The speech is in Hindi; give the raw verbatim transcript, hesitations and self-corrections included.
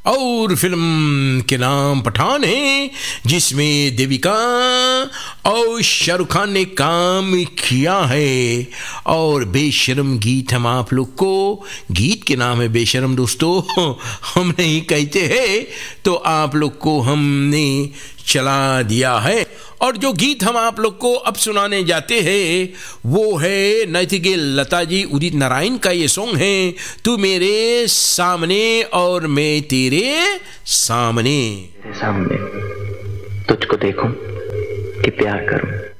और फिल्म के नाम पठान है, जिसमें देविका और शाहरुख खान ने काम किया है। और बेशरम गीत हम आप लोग को, गीत के नाम है बेशरम दोस्तों, हम नहीं कहते हैं, तो आप लोग को हमने चला दिया है। और जो गीत हम आप लोग को अब सुनाने जाते हैं वो है नैतिकी लता जी, उदित नारायण का ये सॉन्ग है, तू मेरे सामने और मैं तेरे सामने। तेरे सामने तुझको देखूं कि प्यार करूं।